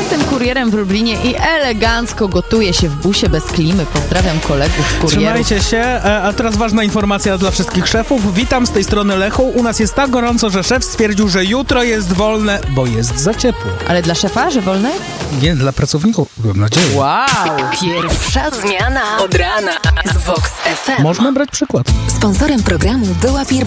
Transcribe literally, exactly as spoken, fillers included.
jestem kurierem w Lublinie i elegancko gotuję się w busie bez klimy. Pozdrawiam kolegów kurierów. Trzymajcie się, a teraz ważna informacja dla wszystkich szefów. Witam z tej strony Lechu. U nas jest tak gorąco, że szef stwierdził, że jutro jest wolne, bo jest za ciepło. Ale dla szefa, że wolne? Nie, dla pracowników, mam nadzieję. Wow! Pierwsza zmiana od rana z Vox F M. Można brać przykład. Sponsorem programu była firma